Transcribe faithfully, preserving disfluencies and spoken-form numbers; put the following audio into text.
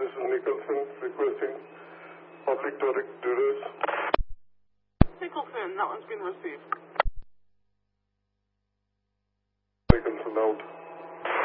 This is Nicholson requesting public duress. Nicholson, that one's been received.